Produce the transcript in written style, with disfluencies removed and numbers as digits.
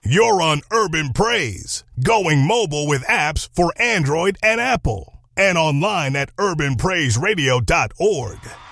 You're on Urban Praise, going mobile with apps for Android and Apple, and online at urbanpraiseradio.org.